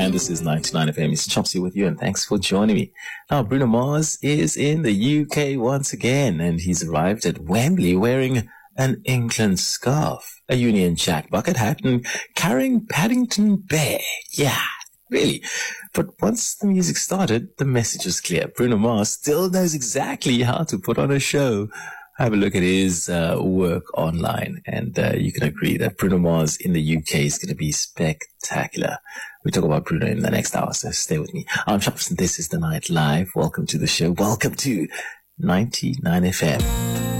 and this is 99 FM. It's Chopsy with you, and thanks for joining me. Now, Bruno Mars is in the UK once again, and he's arrived at Wembley wearing an England scarf, a Union Jack bucket hat, and carrying Paddington Bear. Yeah, really. But once the music started, the message was clear. Bruno Mars still knows exactly how to put on a show. Have a look at his work online, and you can agree that Bruno Mars in the UK is going to be spectacular. We talk about Bruno in the next hour, so stay with me. I'm Chops, and this is The Night Live. Welcome to the show. Welcome to 99 FM.